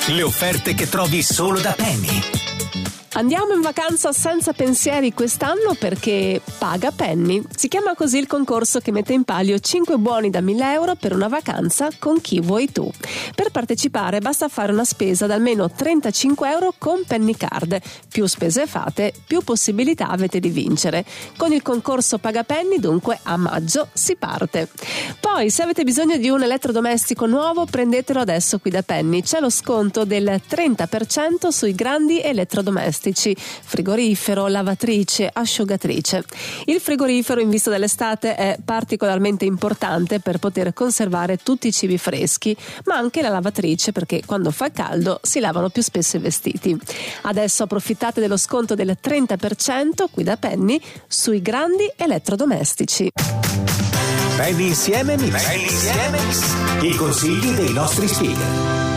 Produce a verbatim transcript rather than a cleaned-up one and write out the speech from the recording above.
Le offerte che trovi solo da Penny. Andiamo in vacanza senza pensieri quest'anno perché paga Penny. Si chiama così il concorso che mette in palio cinque buoni da mille euro per una vacanza con chi vuoi tu. Per partecipare basta fare una spesa da almeno trentacinque euro con Penny Card. Più spese fate, più possibilità avete di vincere. Con il concorso Paga Penny, dunque, a maggio si parte. Poi, se avete bisogno di un elettrodomestico nuovo, prendetelo adesso qui da Penny. C'è lo sconto del trenta per cento sui grandi elettrodomestici: frigorifero, lavatrice, asciugatrice. Il frigorifero in vista dell'estate è particolarmente importante per poter conservare tutti i cibi freschi, ma anche la lavatrice, perché quando fa caldo si lavano più spesso i vestiti. Adesso approfittate dello sconto del trenta per cento qui da Penny sui grandi elettrodomestici. Penny insieme Mix. Penny insieme Mix. I consigli dei nostri speaker.